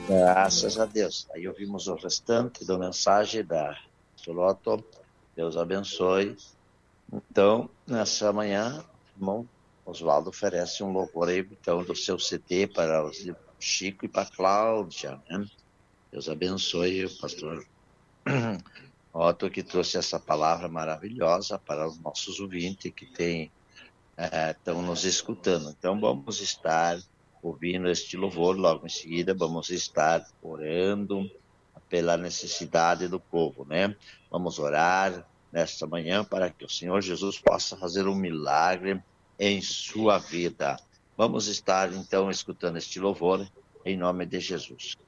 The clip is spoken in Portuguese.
Graças a Deus. Aí ouvimos o restante da mensagem da Soloto. Deus abençoe. Então, nessa manhã, o irmão Oswaldo oferece um louvor aí, então, do seu CD para o Chico e para a Cláudia, né? Deus abençoe o pastor Otto, que trouxe essa palavra maravilhosa para os nossos ouvintes que estão nos escutando. Então, vamos estar ouvindo este louvor, logo em seguida, vamos estar orando pela necessidade do povo, né? Vamos orar nesta manhã para que o Senhor Jesus possa fazer um milagre em sua vida. Vamos estar, então, escutando este louvor em nome de Jesus.